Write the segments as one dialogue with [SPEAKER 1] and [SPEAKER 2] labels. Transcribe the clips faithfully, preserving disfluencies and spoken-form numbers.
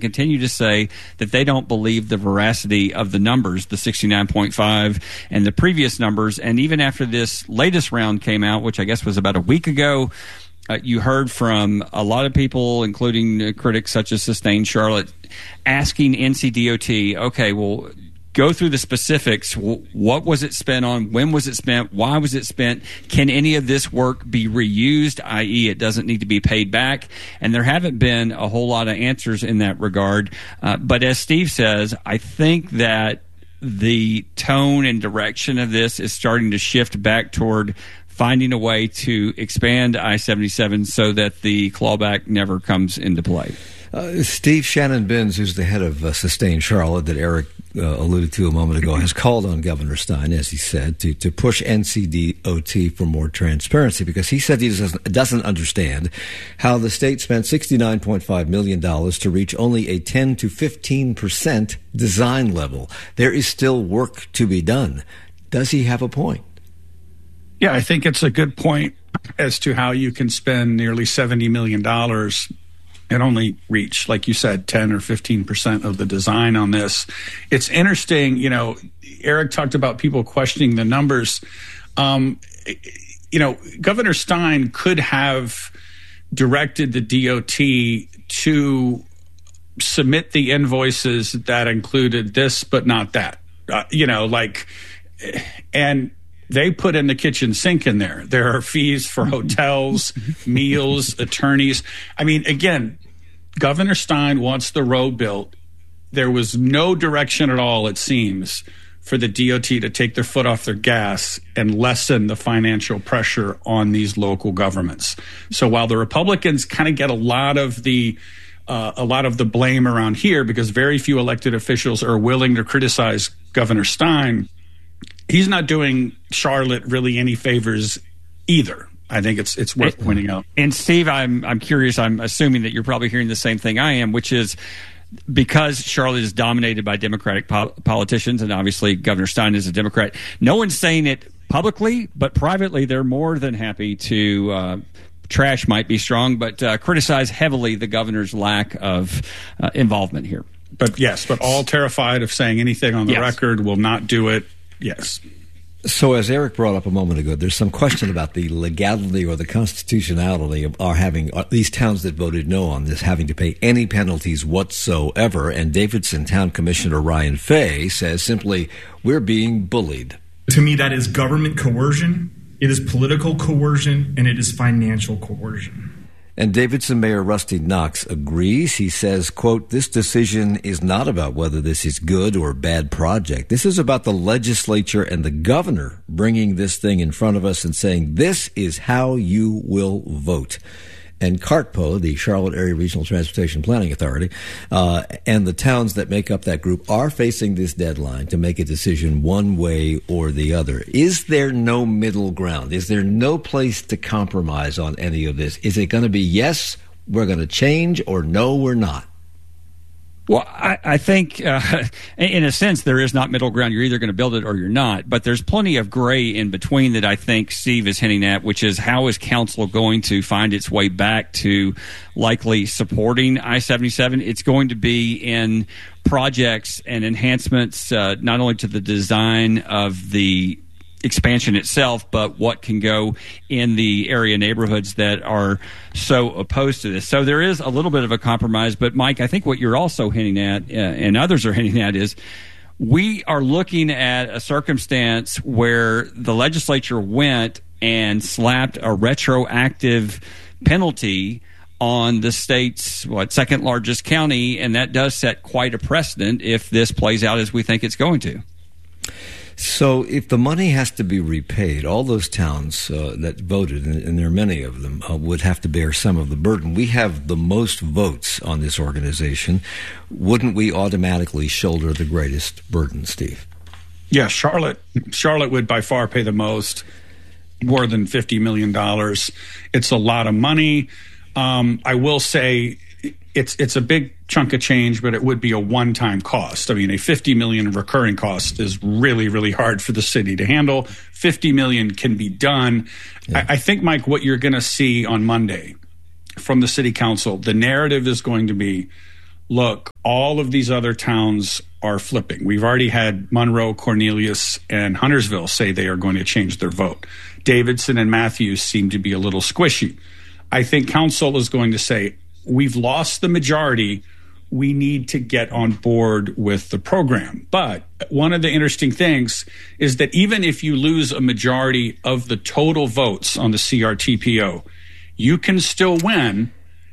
[SPEAKER 1] continue to say that they don't believe the veracity of the numbers, the sixty-nine point five and the previous numbers. And even after this latest round came out, which I guess was about a week ago, uh, you heard from a lot of people, including uh, critics such as Sustain Charlotte, asking N C D O T, okay, well, go through the specifics. What was it spent on? When was it spent? Why was it spent? Can any of this work be reused, that is it doesn't need to be paid back? And there haven't been a whole lot of answers in that regard. Uh, but as Steve says, I think that the tone and direction of this is starting to shift back toward finding a way to expand I seventy-seven so that the clawback never comes into play.
[SPEAKER 2] Uh, Steve, Shannon Binns, who's the head of uh, Sustain Charlotte that Eric uh, alluded to a moment ago, has called on Governor Stein, as he said, to, to push N C D O T for more transparency, because he said he doesn't, doesn't understand how the state spent sixty-nine point five million dollars to reach only a ten to fifteen percent design level. There is still work to be done. Does he have a point?
[SPEAKER 3] Yeah, I think it's a good point as to how you can spend nearly seventy million dollars and only reach, like you said, ten or fifteen percent of the design on this. It's interesting, you know, Eric talked about people questioning the numbers. Um, you know, Governor Stein could have directed the D O T to submit the invoices that included this, but not that. Uh, you know, like, and they put in the kitchen sink in there. There are fees for hotels, meals, attorneys. I mean, again, Governor Stein wants the road built. There was no direction at all, it seems, for the D O T to take their foot off their gas and lessen the financial pressure on these local governments. So while the Republicans kind of get a lot of the uh, a lot of the blame around here because very few elected officials are willing to criticize Governor Stein, he's not doing Charlotte really any favors either. I think it's it's worth pointing out.
[SPEAKER 1] And Steve, I'm I'm curious. I'm assuming that you're probably hearing the same thing I am, which is because Charlotte is dominated by Democratic po- politicians, and obviously Governor Stein is a Democrat. No one's saying it publicly, but privately, they're more than happy to. Uh, trash might be strong, but uh, criticize heavily the governor's lack of uh, involvement here.
[SPEAKER 3] But yes, but all terrified of saying anything on the
[SPEAKER 1] yes.
[SPEAKER 3] record, will not do it. Yes.
[SPEAKER 2] So as Eric brought up a moment ago, there's some question about the legality or the constitutionality of our having, uh, these towns that voted no on this, having to pay any penalties whatsoever. And Davidson Town Commissioner Ryan Fay says simply, we're being bullied.
[SPEAKER 4] To me, that is government coercion, it is political coercion, and it is financial coercion.
[SPEAKER 2] And Davidson Mayor Rusty Knox agrees. He says, quote, this decision is not about whether this is good or bad project. This is about the legislature and the governor bringing this thing in front of us and saying, this is how you will vote. And CARTPO, the Charlotte Area Regional Transportation Planning Authority, uh, and the towns that make up that group are facing this deadline to make a decision one way or the other. Is there no middle ground? Is there no place to compromise on any of this? Is it going to be, yes, we're going to change, or no, we're not?
[SPEAKER 1] Well, I, I think, uh, in a sense, there is not middle ground. You're either going to build it or you're not. But there's plenty of gray in between that I think Steve is hinting at, which is how is council going to find its way back to likely supporting I seventy-seven? It's going to be in projects and enhancements, uh, not only to the design of the expansion itself, but what can go in the area neighborhoods that are so opposed to this. So there is a little bit of a compromise. But Mike, I think what you're also hinting at, uh, and others are hinting at, is we are looking at a circumstance where the legislature went and slapped a retroactive penalty on the state's what second largest county, and that does set quite a precedent if this plays out as we think it's going to.
[SPEAKER 2] So if the money has to be repaid, all those towns uh, that voted, and, and there are many of them, uh, would have to bear some of the burden. We have the most votes on this organization. Wouldn't we automatically shoulder the greatest burden, Steve?
[SPEAKER 3] Yeah, Charlotte, Charlotte would by far pay the most, more than fifty million dollars. It's a lot of money. Um, I will say it's it's a big chunk of change, but it would be a one-time cost. I mean, a fifty million dollars recurring cost is really, really hard for the city to handle. fifty million dollars can be done. Yeah. I, I think, Mike, what you're going to see on Monday from the city council, the narrative is going to be, look, all of these other towns are flipping. We've already had Monroe, Cornelius, and Huntersville say they are going to change their vote. Davidson and Matthews seem to be a little squishy. I think council is going to say, we've lost the majority. We need to get on board with the program. But one of the interesting things is that even if you lose a majority of the total votes on the C R T P O, you can still win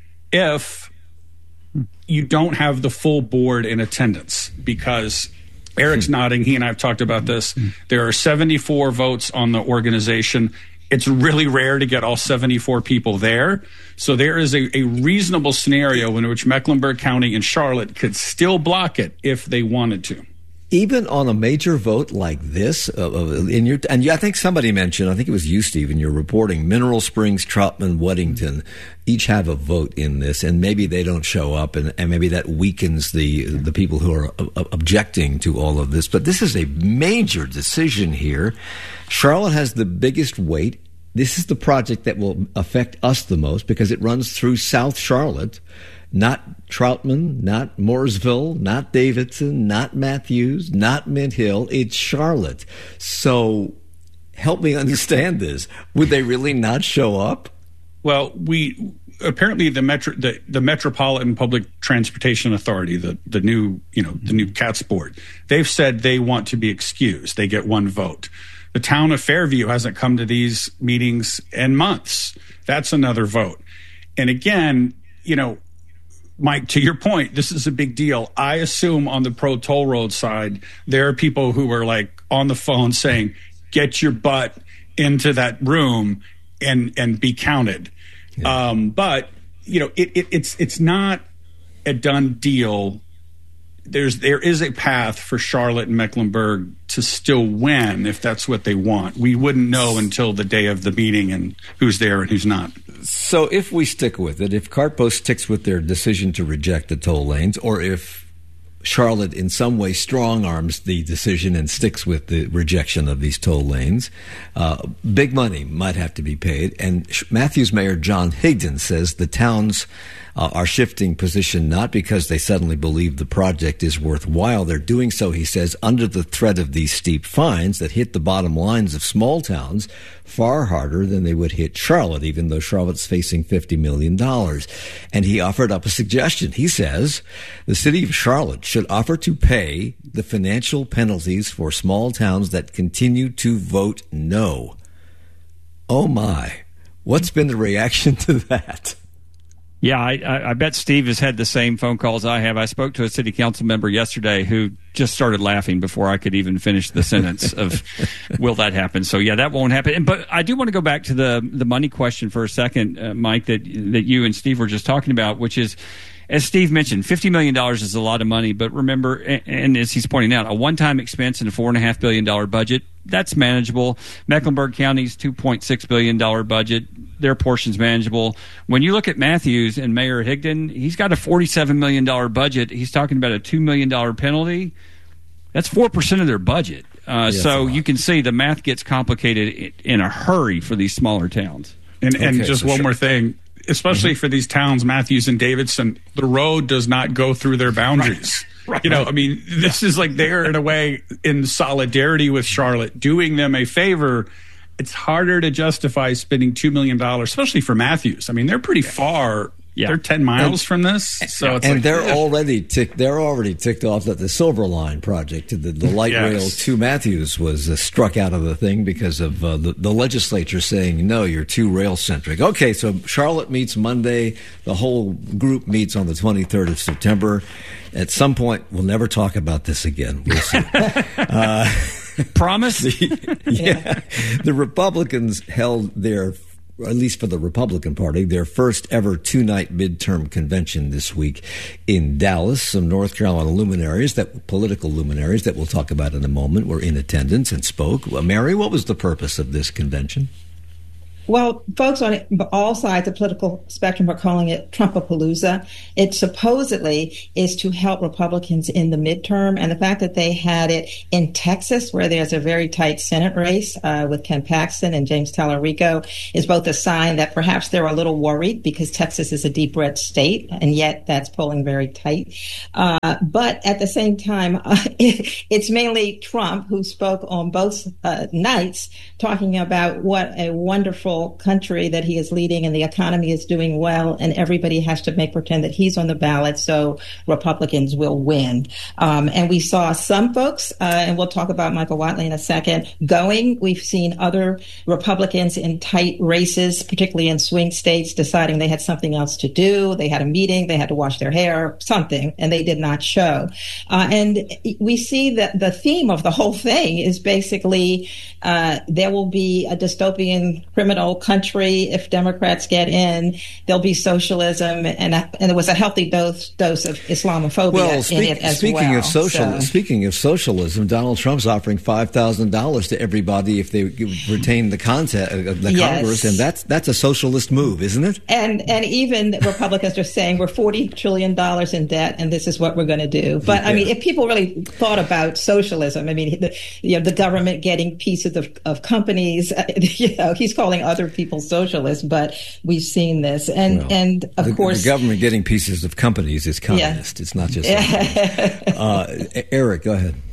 [SPEAKER 3] if you don't have the full board in attendance, because Eric's nodding. He and I have talked about this. There are seventy-four votes on the organization. It's really rare to get all seventy-four people there. So there is a, a reasonable scenario in which Mecklenburg County and Charlotte could still block it if they wanted to.
[SPEAKER 2] Even on a major vote like this, uh, in your and I think somebody mentioned, I think it was you, Steve, in your reporting, Mineral Springs, Troutman, Weddington, each have a vote in this, and maybe they don't show up, and, and maybe that weakens the the people who are uh, objecting to all of this. But this is a major decision here. Charlotte has the biggest weight. This is the project that will affect us the most because it runs through South Charlotte. Not Troutman, not Mooresville, not Davidson, not Matthews, not Mint Hill. It's Charlotte. So help me understand this. Would they really not show up?
[SPEAKER 3] Well, we apparently the metro the, the Metropolitan Public Transportation Authority, the the new you know the new CATS board, they've said they want to be excused. They get one vote. The town of Fairview hasn't come to these meetings in months. That's another vote. And again, you know. Mike, to your point, this is a big deal. I assume on the pro toll road side, there are people who are like on the phone saying, get your butt into that room and and be counted. Yeah. Um, but, you know, it, it, it's it's not a done deal. There's there is a path for Charlotte and Mecklenburg to still win if that's what they want. We wouldn't know until the day of the meeting and who's there and who's not.
[SPEAKER 2] So if we stick with it, if Cartpost sticks with their decision to reject the toll lanes, or if Charlotte in some way strong arms the decision and sticks with the rejection of these toll lanes, uh, big money might have to be paid. And Matthews Mayor John Higdon says the towns uh, are shifting position not because they suddenly believe the project is worthwhile. They're doing so, he says, under the threat of these steep fines that hit the bottom lines of small towns far harder than they would hit Charlotte, even though Charlotte's facing fifty million dollars. And he offered up a suggestion. He says the city of Charlotte should offer to pay the financial penalties for small towns that continue to vote no. Oh, my. What's been the reaction to that?
[SPEAKER 1] Yeah, I, I, I bet Steve has had the same phone calls I have. I spoke to a city council member yesterday who just started laughing before I could even finish the sentence of, will that happen? So, yeah, that won't happen. But I do want to go back to the the money question for a second, uh, Mike, that that you and Steve were just talking about, which is, as Steve mentioned, fifty million dollars is a lot of money. But remember, and, and as he's pointing out, a one-time expense in a four point five billion dollars budget, that's manageable. Mecklenburg County's two point six billion dollars budget, their portion's manageable. When you look at Matthews and Mayor Higdon, he's got a forty-seven million dollars budget. He's talking about a two million dollars penalty. That's four percent of their budget. Uh, yeah, so you can see the math gets complicated in a hurry for these smaller towns.
[SPEAKER 3] And, and okay, just one
[SPEAKER 1] sure.
[SPEAKER 3] more thing. Especially mm-hmm. for these towns, Matthews and Davidson, the road does not go through their boundaries. Right. Right. You know, I mean, this is like they're in a way in solidarity with Charlotte, doing them a favor. It's harder to justify spending two million dollars, especially for Matthews. I mean, they're pretty far. Yeah. They're ten miles and, from this, so it's
[SPEAKER 2] and
[SPEAKER 3] like,
[SPEAKER 2] they're
[SPEAKER 3] yeah.
[SPEAKER 2] already ticked. They're already ticked off that the Silver Line project, the, the light yes. rail to Matthews, was uh, struck out of the thing because of uh, the, the legislature saying no, you're too rail centric. Okay, so Charlotte meets Monday. The whole group meets on the twenty-third of September. At some point, we'll never talk about this again. We'll see. uh,
[SPEAKER 1] Promise?
[SPEAKER 2] The, yeah, the Republicans held their. At least for the Republican Party, their first ever two-night midterm convention this week in Dallas. Some North Carolina luminaries, that political luminaries that we'll talk about in a moment, were in attendance and spoke. Well, Mary, what was the purpose of this convention?
[SPEAKER 5] Well, folks on all sides of the political spectrum are calling it Trumpapalooza. It supposedly is to help Republicans in the midterm. And the fact that they had it in Texas, where there's a very tight Senate race uh, with Ken Paxton and James Tallarico, is both a sign that perhaps they're a little worried because Texas is a deep red state, and yet that's polling very tight. Uh, but at the same time, uh, it, it's mainly Trump who spoke on both uh, nights, talking about what a wonderful country that he is leading, and the economy is doing well, and everybody has to make pretend that he's on the ballot so Republicans will win. Um, and we saw some folks, uh, and we'll talk about Michael Whatley in a second, going. We've seen other Republicans in tight races, particularly in swing states, deciding they had something else to do. They had a meeting, they had to wash their hair, something, and they did not show. Uh, and we see that the theme of the whole thing is basically uh, there will be a dystopian criminal country if Democrats get in. There'll be socialism, and a, and there was a healthy dose dose of Islamophobia
[SPEAKER 2] well, speak,
[SPEAKER 5] in it as
[SPEAKER 2] speaking
[SPEAKER 5] well.
[SPEAKER 2] Of social,
[SPEAKER 5] so.
[SPEAKER 2] Speaking of socialism, Donald Trump's offering five thousand dollars to everybody if they retain the content of the
[SPEAKER 5] yes.
[SPEAKER 2] Congress, and that's that's a socialist move, isn't it?
[SPEAKER 5] And and even Republicans are saying we're forty trillion dollars in debt, and this is what we're going to do. But yeah. I mean, if people really thought about socialism, I mean, the, you know, the government getting pieces of, of companies, uh, you know, he's calling other people socialists, but we've seen this. And,
[SPEAKER 2] well,
[SPEAKER 5] and of
[SPEAKER 2] the,
[SPEAKER 5] course...
[SPEAKER 2] The government getting pieces of companies is communist. Yeah. It's not just... uh, Eric, go ahead.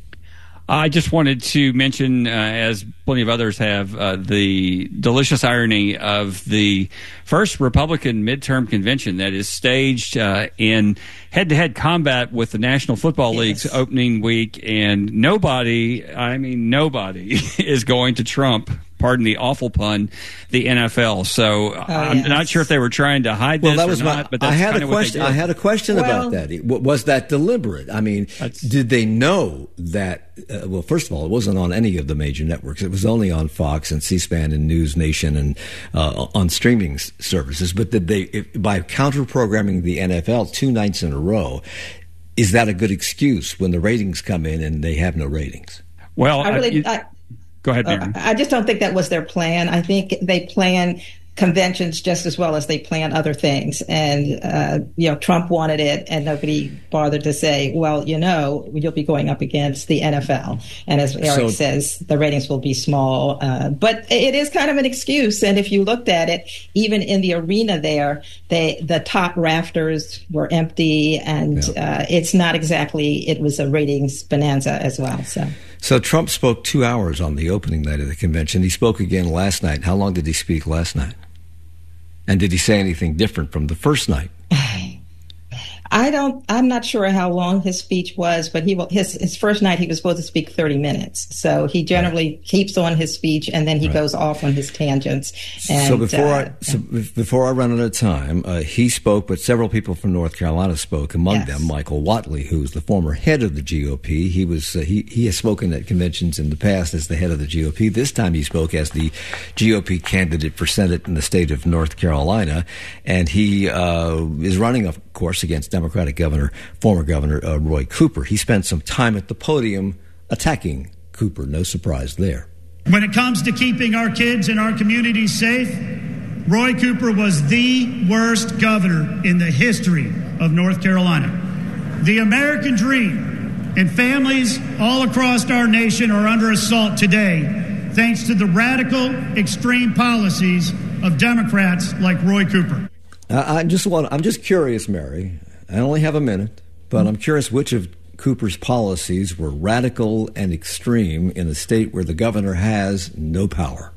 [SPEAKER 1] I just wanted to mention, uh, as plenty of others have, uh, the delicious irony of the first Republican midterm convention that is staged uh, in head-to-head combat with the National Football yes. League's opening week, and nobody, I mean nobody, is going to trump, pardon the awful pun, the N F L. So oh, I'm yes. not sure if they were trying to hide
[SPEAKER 2] well,
[SPEAKER 1] this
[SPEAKER 2] that was
[SPEAKER 1] or
[SPEAKER 2] my,
[SPEAKER 1] not, but that's
[SPEAKER 2] I had
[SPEAKER 1] kind
[SPEAKER 2] a
[SPEAKER 1] of what
[SPEAKER 2] question.
[SPEAKER 1] they did.
[SPEAKER 2] I had a question
[SPEAKER 5] well,
[SPEAKER 2] about that. Was that deliberate? I mean, did they know that? Uh, well, first of all, it wasn't on any of the major networks. It was only on Fox and C-SPAN and News Nation and uh, on streaming s- services. But did they, if, by counter-programming the N F L two nights in a row, is that a good excuse when the ratings come in and they have no ratings?
[SPEAKER 1] Well,
[SPEAKER 5] I really. I,
[SPEAKER 1] Go ahead,
[SPEAKER 5] Mary. Uh, I just don't think that was their plan. I think they plan conventions just as well as they plan other things. And, uh, you know, Trump wanted it, and nobody bothered to say, well, you know, you'll be going up against the N F L. And as Eric so, says, the ratings will be small. Uh, but it is kind of an excuse. And if you looked at it, even in the arena there, they the top rafters were empty. And yeah. uh, it's not exactly, it was a ratings bonanza as well. So.
[SPEAKER 2] So Trump spoke two hours on the opening night of the convention. He spoke again last night. How long did he speak last night? And did he say anything different from the first night?
[SPEAKER 5] I don't, I'm not sure how long his speech was, but he will, his, his first night he was supposed to speak thirty minutes. So he generally right. keeps on his speech and then he right. goes off on his tangents. And,
[SPEAKER 2] so before
[SPEAKER 5] uh,
[SPEAKER 2] I, so before I run out of time, uh, he spoke, but several people from North Carolina spoke, among yes. them Michael Whatley, who's the former head of the G O P. He was, uh, he, he has spoken at conventions in the past as the head of the G O P. This time he spoke as the G O P candidate for Senate in the state of North Carolina. And he, uh, is running, of course, against Democratic Governor, former Governor uh, Roy Cooper. He spent some time at the podium attacking Cooper. No surprise there.
[SPEAKER 6] When it comes to keeping our kids and our communities safe, Roy Cooper was the worst governor in the history of North Carolina. The American dream and families all across our nation are under assault today, thanks to the radical, extreme policies of Democrats like Roy Cooper.
[SPEAKER 2] I just want, I'm just curious, Mary. I only have a minute, but I'm curious which of Cooper's policies were radical and extreme in a state where the governor has no power.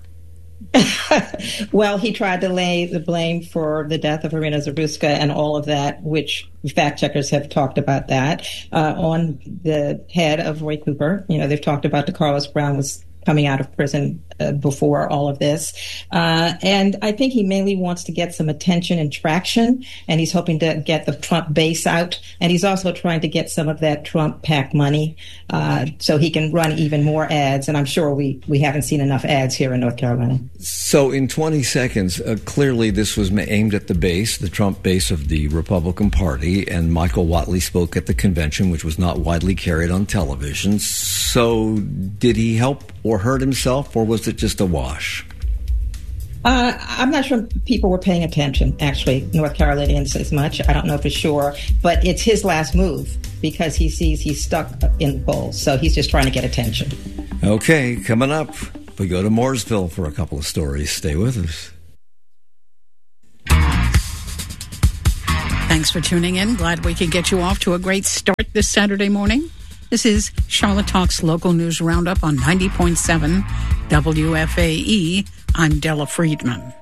[SPEAKER 5] Well, he tried to lay the blame for the death of Irina Zaruska and all of that, which fact checkers have talked about that, uh, on the head of Roy Cooper. You know, they've talked about DeCarlos Brown was coming out of prison uh, before all of this. Uh, and I think he mainly wants to get some attention and traction, and he's hoping to get the Trump base out. And he's also trying to get some of that Trump PAC money uh, so he can run even more ads. And I'm sure we, we haven't seen enough ads here in North Carolina.
[SPEAKER 2] So in twenty seconds, uh, clearly this was aimed at the base, the Trump base of the Republican Party, and Michael Whatley spoke at the convention, which was not widely carried on television. So did he help or hurt himself, or was it just a wash?
[SPEAKER 5] Uh, I'm not sure people were paying attention, actually, North Carolinians as much. I don't know for sure, but it's his last move because he sees he's stuck in the polls. So he's just trying to get attention.
[SPEAKER 2] Okay, coming up, we go to Mooresville for a couple of stories. Stay with us.
[SPEAKER 7] Thanks for tuning in. Glad we could get you off to a great start this Saturday morning. This is Charlotte Talks Local News Roundup on ninety point seven W F A E. I'm Della Friedman.